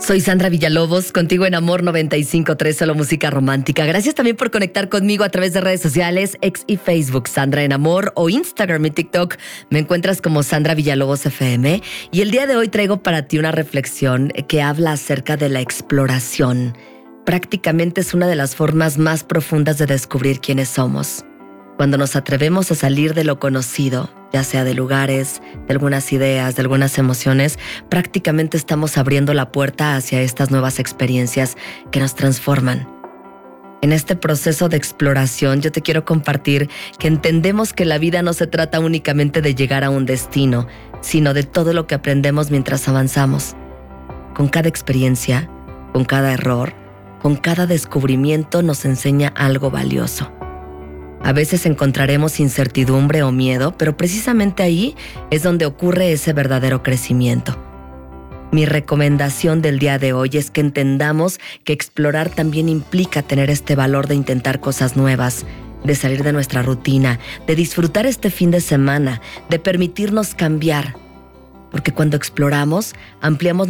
Soy Sandra Villalobos, contigo en Amor 95.3, solo música romántica. Gracias también por conectar conmigo a través de redes sociales, X y Facebook, Sandra en Amor, o Instagram y TikTok. Me encuentras como Sandra Villalobos FM. Y el día de hoy traigo para ti una reflexión que habla acerca de la exploración. Prácticamente es una de las formas más profundas de descubrir quiénes somos. Cuando nos atrevemos a salir de lo conocido, ya sea de lugares, de algunas ideas, de algunas emociones, prácticamente estamos abriendo la puerta hacia estas nuevas experiencias que nos transforman. En este proceso de exploración, yo te quiero compartir que entendemos que la vida no se trata únicamente de llegar a un destino, sino de todo lo que aprendemos mientras avanzamos. Con cada experiencia, con cada error, con cada descubrimiento nos enseña algo valioso. A veces encontraremos incertidumbre o miedo, pero precisamente ahí es donde ocurre ese verdadero crecimiento. Mi recomendación del día de hoy es que entendamos que explorar también implica tener este valor de intentar cosas nuevas, de salir de nuestra rutina, de disfrutar este fin de semana, de permitirnos cambiar. Porque cuando exploramos, ampliamos